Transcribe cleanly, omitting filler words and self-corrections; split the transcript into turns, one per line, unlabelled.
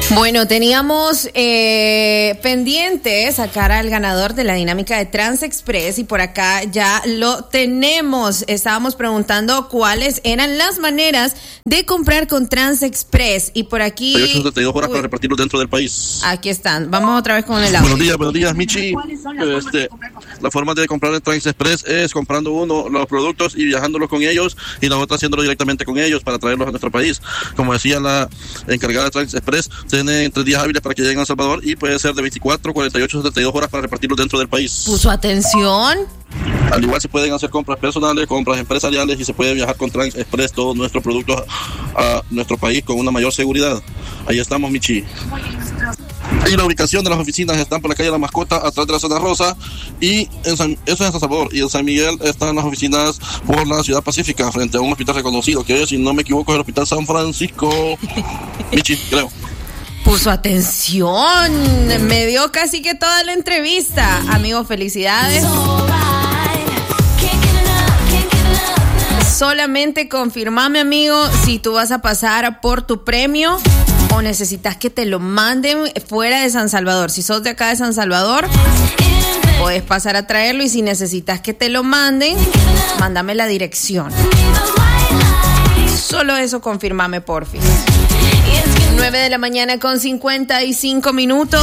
Bueno, teníamos pendiente sacar al ganador de la dinámica de TransExpress y por acá ya lo tenemos. Estábamos preguntando cuáles eran las maneras de comprar con TransExpress y por aquí...
72 horas para repartirlos dentro del país.
Aquí están. Vamos otra vez con el audio.
Buenos días, Michi. La forma de comprar en TransExpress es comprando uno los productos y viajándolos con ellos y la otra haciéndolo directamente con ellos para traerlos a nuestro país. Como decía la encargada de TransExpress, tienen 3 días hábiles para que lleguen a El Salvador y puede ser de 24, 48, 72 horas para repartirlos dentro del país.
¿Puso atención?
Al igual se pueden hacer compras personales, compras empresariales y se puede viajar con TransExpress todos nuestros productos a nuestro país con una mayor seguridad. Ahí estamos, Michi. Y la ubicación de las oficinas están por la calle La Mascota, atrás de la zona rosa, y eso es en San Salvador. Y en San Miguel están las oficinas por la Ciudad Pacífica, frente a un hospital reconocido, que si no me equivoco es el Hospital San Francisco. Michi, creo.
Puso atención, me dio casi que toda la entrevista. Amigo, felicidades. Solamente confirmame, amigo, si tú vas a pasar por tu premio o necesitas que te lo manden fuera de San Salvador. Si sos de acá de San Salvador, puedes pasar a traerlo, y si necesitas que te lo manden, mándame la dirección. Solo eso confirmame, porfis. 9 de la mañana con 55 minutos.